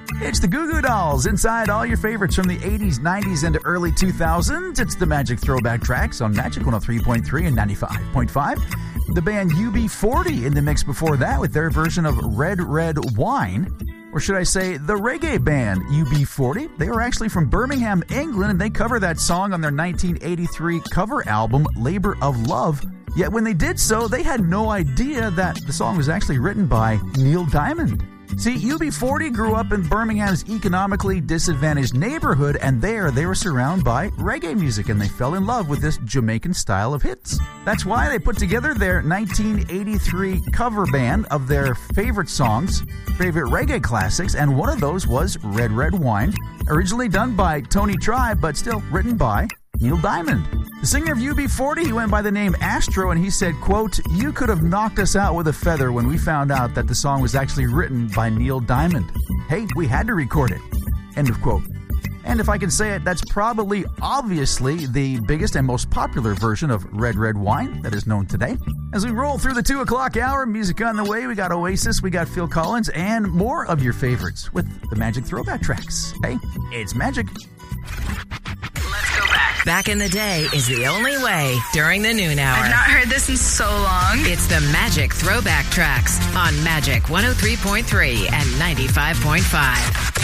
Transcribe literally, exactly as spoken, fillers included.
It's the Goo Goo Dolls inside all your favorites from the eighties, nineties, and early two thousands. It's the Magic Throwback Tracks on Magic one oh three point three and ninety-five point five. The band U B forty in the mix before that with their version of Red Red Wine. Or should I say the reggae band U B forty. They were actually from Birmingham, England, and they cover that song on their nineteen eighty-three cover album, Labor of Love. Yet when they did so, they had no idea that the song was actually written by Neil Diamond. See, U B forty grew up in Birmingham's economically disadvantaged neighborhood, and there they were surrounded by reggae music, and they fell in love with this Jamaican style of hits. That's why they put together their nineteen eighty-three cover band of their favorite songs, favorite reggae classics, and one of those was Red Red Wine, originally done by Tony Tribe, but still written by Neil Diamond. The singer of U B forty, he went by the name Astro, and he said, quote, "You could have knocked us out with a feather when we found out that the song was actually written by Neil Diamond. Hey, we had to record it." End of quote. And if I can say it, that's probably obviously the biggest and most popular version of Red Red Wine that is known today. As we roll through the two o'clock hour, music on the way, we got Oasis, we got Phil Collins, and more of your favorites with the Magic Throwback Tracks. Hey, it's Magic. Back in the day is the only way during the noon hour. I've not heard this in so long. It's the Magic Throwback Tracks on Magic one oh three point three and ninety-five point five.